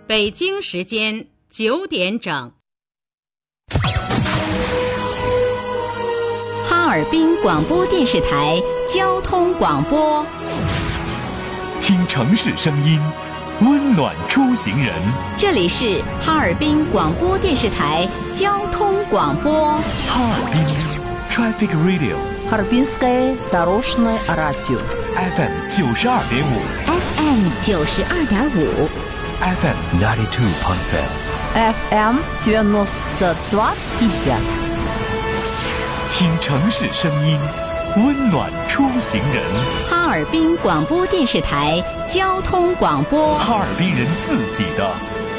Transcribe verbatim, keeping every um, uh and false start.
北京时间九点整。 哈尔滨广播电视台交通广播， 听城市声音，温暖出行人。 这里是哈尔滨广播电视台交通广播。 哈尔滨 Traffic Radio， Харбинское дорожное радио F M 九十二点五 F M 九十二点五 F M ninety two point five F M девяносто два и пять。 听城市声音，温暖出行人。 哈尔滨广播电视台交通广播， 哈尔滨人自己的